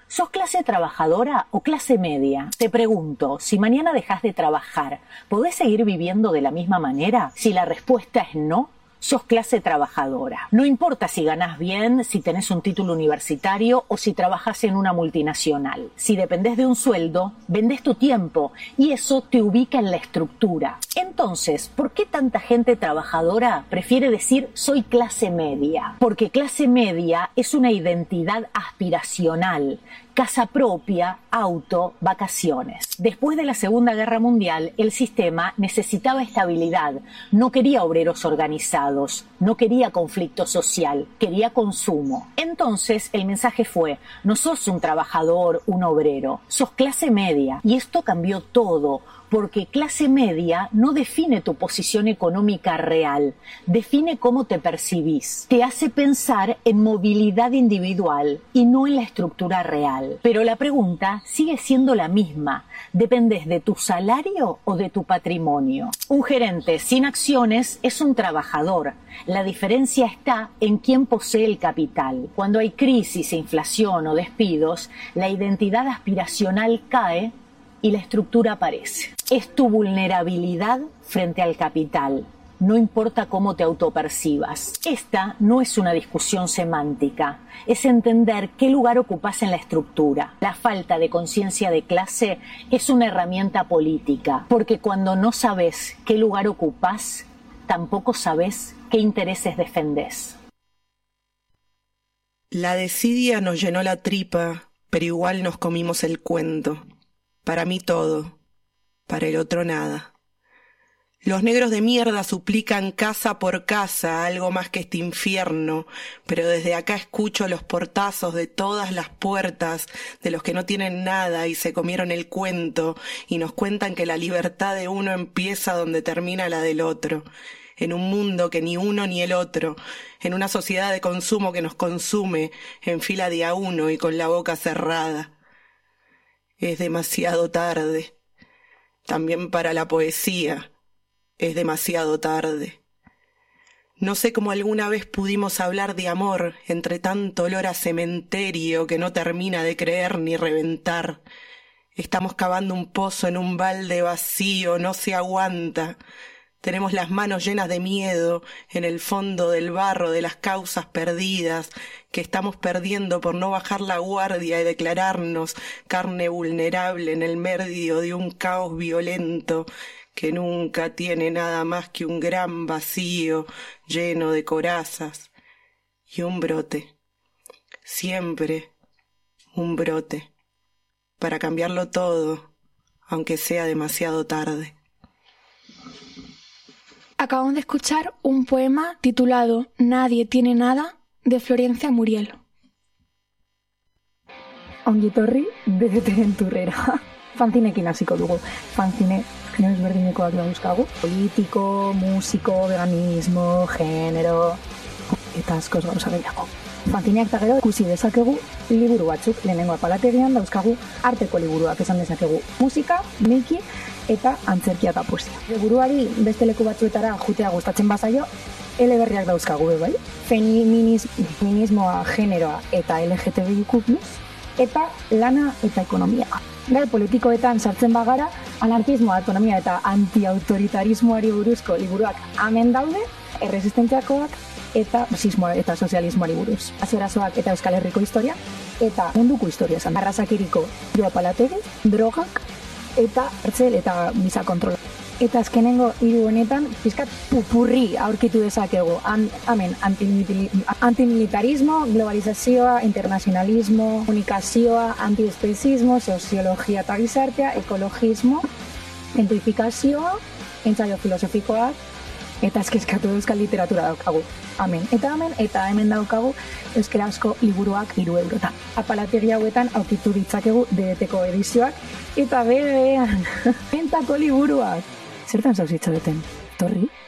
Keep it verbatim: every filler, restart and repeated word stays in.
¿Sos clase trabajadora o clase media? Te pregunto, si mañana dejás de trabajar, ¿podés seguir viviendo de la misma manera? Si la respuesta es no, sos clase trabajadora. No importa si ganás bien, si tenés un título universitario o si trabajás en una multinacional. Si dependés de un sueldo, vendés tu tiempo y eso te ubica en la estructura. Entonces, ¿por qué tanta gente trabajadora prefiere decir soy clase media? Porque clase media es una identidad aspiracional. Casa propia, auto, vacaciones. Después de la Segunda Guerra Mundial, el sistema necesitaba estabilidad. No quería obreros organizados, no quería conflicto social, quería consumo. Entonces, el mensaje fue, no sos un trabajador, un obrero, sos clase media. Y esto cambió todo, porque clase media no define tu posición económica real, define cómo te percibís. Te hace pensar en movilidad individual y no en la estructura real. Pero la pregunta sigue siendo la misma. ¿Dependés de tu salario o de tu patrimonio? Un gerente sin acciones es un trabajador. La diferencia está en quién posee el capital. Cuando hay crisis, inflación o despidos, la identidad aspiracional cae y la estructura aparece. Es tu vulnerabilidad frente al capital. No importa cómo te autopercibas. Esta no es una discusión semántica. Es entender qué lugar ocupas en la estructura. La falta de conciencia de clase es una herramienta política, porque cuando no sabes qué lugar ocupas, tampoco sabes qué intereses defendés. La desidia nos llenó la tripa, pero igual nos comimos el cuento. Para mí todo, para el otro nada. Los negros de mierda suplican casa por casa algo más que este infierno, pero desde acá escucho los portazos de todas las puertas de los que no tienen nada y se comieron el cuento y nos cuentan que la libertad de uno empieza donde termina la del otro, en un mundo que ni uno ni el otro, en una sociedad de consumo que nos consume en fila de a uno y con la boca cerrada. Es demasiado tarde. También para la poesía es demasiado tarde. No sé cómo alguna vez pudimos hablar de amor entre tanto olor a cementerio que no termina de creer ni reventar. Estamos cavando un pozo en un balde vacío, no se aguanta. Tenemos las manos llenas de miedo en el fondo del barro de las causas perdidas que estamos perdiendo por no bajar la guardia y declararnos carne vulnerable en el medio de un caos violento que nunca tiene nada más que un gran vacío lleno de corazas y un brote, siempre un brote, para cambiarlo todo, aunque sea demasiado tarde. Acabamos de escuchar un poema titulado Nadie tiene nada, de Florencia Muriel. Ongi etorri bedeteren turrera. Fanzinekin hasiko dugu. Fanzine genero ezberdinekoak dauzkagu. Politiko, musiko, veganismo, genero eta askoz gauza gehiago. Fanzineak eta gero ikusi dezakegu liburu batzuk. Lehenengo apalategian dauzkagu arteko liburuak, esan dezakegu musika, miki eta antzerkia eta poesia. Buruari beste leku batzuetara jutea gustatzen bazaio, eleberriak dauzkagu, bai? Feminismoa, generoa eta L G T B I Q plus, eta lana eta ekonomia. Gai politikoetan sartzen bagara, anarkismoa, autonomia eta antiautoritarismoari buruzko liburuak hemen daude, erresistentziakoak eta fasismoa eta sozialismoari buruz. Azerazoak eta Euskal Herriko historia, eta munduko historia esan. Arrasakiriko Joapalategi, drogak, eta hartzel eta biza kontrola. Eta azkenengo hiru honetan, pizkat pupurri aurkitu dezakegu. Hemen, antimilitarismo, globalizazioa, internazionalismo, komunikazioa, antiespezismo, soziologia eta gizartea, ekologismo, gentrifikazioa, entzaio filosofikoak, eta eskeskatu euskal literatura daukagu. Hemen, eta hemen, eta hemen daukagu euskarazko liburuak hiru eurotan. Apalategi hauetan aurkitu ditzakegu D D T-ko edizioak, eta berean, entako liburuak. Zertan zauzitza beten? Torri?